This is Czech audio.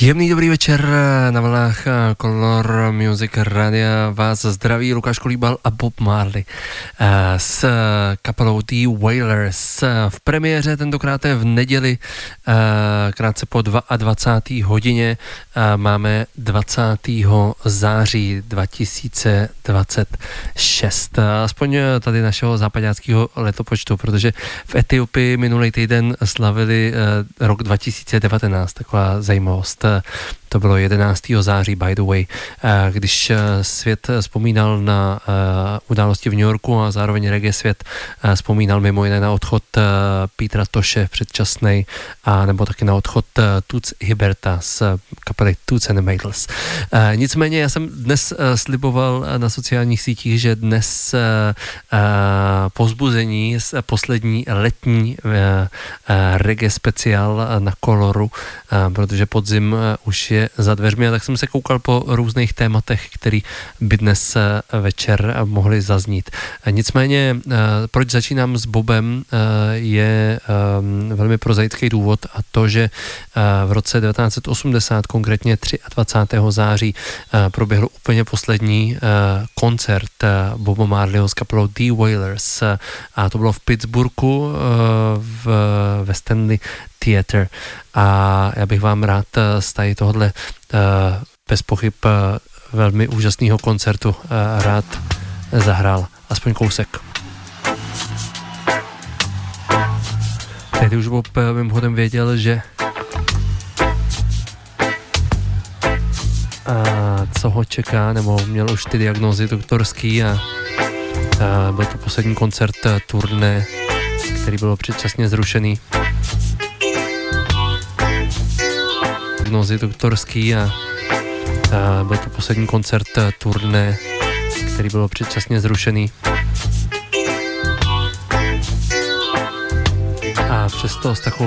Příjemný dobrý večer na vlnách Color Music Radia. Vás zdraví Lukáš Kolíbal a Bob Marley s kapelou The Wailers. V premiéře tentokrát je v neděli, krátce po 22. hodině. Máme 20. září 2026. Aspoň tady našeho západáckého letopočtu, protože v Etiopii minulý týden slavili rok 2019, taková zajímavost. To bylo 11. září, by the way, když svět vzpomínal na události v New Yorku a zároveň reggae svět vzpomínal mimo jiné na odchod Petra Tosche předčasnej, a nebo taky na odchod Toots Hibberta z kapely Toots and the Maytals. Nicméně já jsem dnes sliboval na sociálních sítích, že dnes povzbuzení z poslední letní reggae speciál na Coloru, protože podzim už je za dveřmi, a tak jsem se koukal po různých tématech, který by dnes večer mohly zaznít. Nicméně, proč začínám s Bobem, je velmi prozaický důvod, a to, že v roce 1980, konkrétně 23. září, proběhl úplně poslední koncert Boba Marleyho s kapelou The Wailers, a to bylo v Pittsburghu ve Stanley Theatre. A já bych vám rád z tady tohohle bez pochyb velmi úžasného koncertu rád zahrál aspoň kousek. Tehdy už Bob mimochodem věděl, že co ho čeká, nebo měl už ty diagnózy doktorský, a byl to poslední koncert turné, který bylo předčasně zrušený. Diagnózy doktorský, a byl to poslední koncert turné, který bylo předčasně zrušený. A přesto s takovou